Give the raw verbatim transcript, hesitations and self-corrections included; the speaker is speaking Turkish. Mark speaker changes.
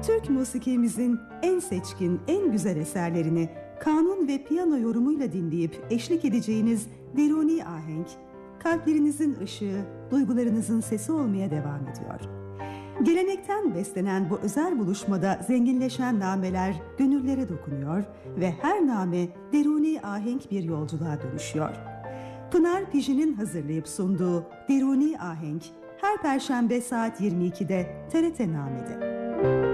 Speaker 1: Türk musikimizin en seçkin, en güzel eserlerini kanun ve piyano yorumuyla dinleyip eşlik edeceğiniz deruni ahenk, kalplerinizin ışığı, duygularınızın sesi olmaya devam ediyor. Gelenekten beslenen bu özel buluşmada zenginleşen nameler gönüllere dokunuyor ve her name deruni ahenk bir yolculuğa dönüşüyor. Pınar Pijin'in hazırlayıp sunduğu Deruni Ahenk her Perşembe saat yirmi ikide T R T Name'de.